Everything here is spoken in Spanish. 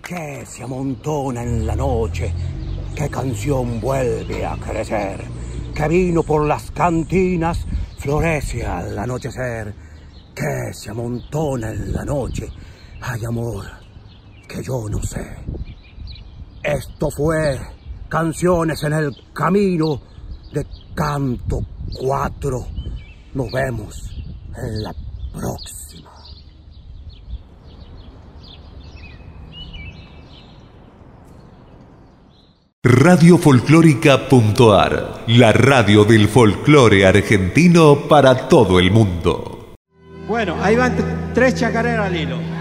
que se amontona en la noche, qué canción vuelve a crecer, que vino por las cantinas florece al anochecer, que se amontona en la noche, hay amor que yo no sé. Esto fue Canciones en el Camino de Canto 4. Nos vemos en la próxima. Radiofolclórica.ar, la radio del folclore argentino para todo el mundo. Bueno, ahí van 3 chacareras al hilo.